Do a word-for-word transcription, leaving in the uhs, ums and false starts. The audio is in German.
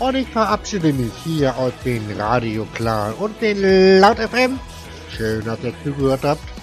Und ich verabschiede mich hier aus den Radio Klar und den Laut F M. Schön, dass ihr zugehört habt.